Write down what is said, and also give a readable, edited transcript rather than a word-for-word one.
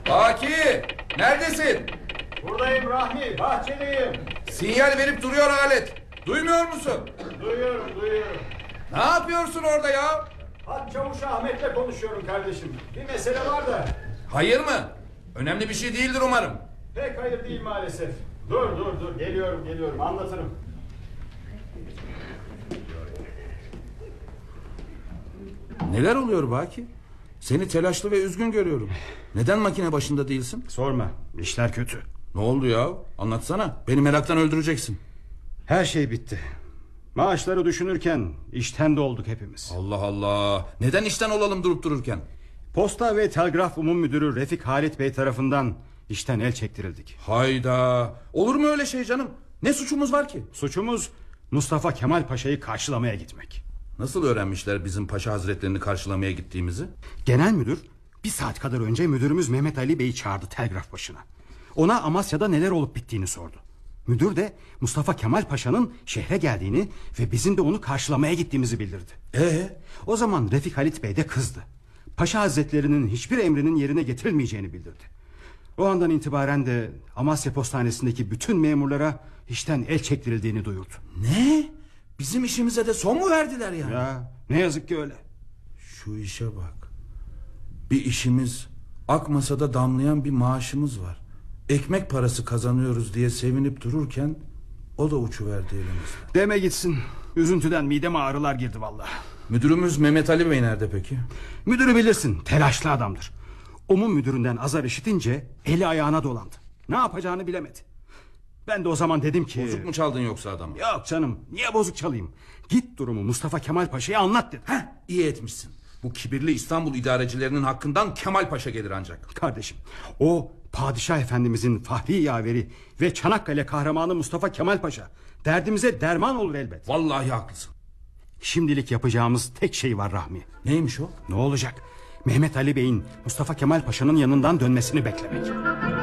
Baki, neredesin? Buradayım Rahmi, bahçedeyim. Sinyal verip duruyor alet. Duymuyor musun? Duyuyorum. Ne yapıyorsun orada ya? Hat Çavuş Ahmet'le konuşuyorum kardeşim. Bir mesele var da. Hayır mı? Önemli bir şey değildir umarım. Pek hayır değil maalesef. Dur. Geliyorum. Anlatırım. Neler oluyor Baki? Seni telaşlı ve üzgün görüyorum. Neden makine başında değilsin? Sorma, işler kötü. Ne oldu ya? Anlatsana. Beni meraktan öldüreceksin. Her şey bitti. Maaşları düşünürken işten de olduk hepimiz. Allah Allah. Neden işten olalım durup dururken? Posta ve Telgraf Umum Müdürü Refik Halit Bey tarafından işten el çektirildik. Hayda. Olur mu öyle şey canım? Ne suçumuz var ki? Suçumuz Mustafa Kemal Paşa'yı karşılamaya gitmek. Nasıl öğrenmişler bizim paşa hazretlerini karşılamaya gittiğimizi? Genel müdür bir saat kadar önce müdürümüz Mehmet Ali Bey'i çağırdı telgraf başına. Ona Amasya'da neler olup bittiğini sordu. Müdür de Mustafa Kemal Paşa'nın şehre geldiğini ve bizim de onu karşılamaya gittiğimizi bildirdi. O zaman Refik Halit Bey de kızdı. Paşa hazretlerinin hiçbir emrinin yerine getirilmeyeceğini bildirdi. O andan itibaren de Amasya Postanesi'ndeki bütün memurlara işten el çektirildiğini duyurdu. Ne? Bizim işimize de son mu verdiler yani? Ya ne yazık ki öyle. Şu işe bak. Bir işimiz, akmasa damlayan bir maaşımız var. Ekmek parası kazanıyoruz diye sevinip dururken o da uçuverdi elimizden. Deme gitsin. Üzüntüden mideme ağrılar girdi vallahi. Müdürümüz Mehmet Ali Bey nerede peki? Müdürü bilirsin, telaşlı adamdır. Umum müdüründen azar işitince eli ayağına dolandı. Ne yapacağını bilemedi. Ben de o zaman dedim ki... Bozuk mu çaldın yoksa adamı? Yok canım, niye bozuk çalayım? Git durumu Mustafa Kemal Paşa'ya anlat dedim. İyi etmişsin. Bu kibirli İstanbul idarecilerinin hakkından Kemal Paşa gelir ancak. Kardeşim, o Padişah Efendimizin fahri yaveri ve Çanakkale kahramanı Mustafa Kemal Paşa. Derdimize derman olur elbet. Vallahi haklısın. Şimdilik yapacağımız tek şey var Rahmi. Neymiş o? Ne olacak? Mehmet Ali Bey'in Mustafa Kemal Paşa'nın yanından dönmesini beklemek.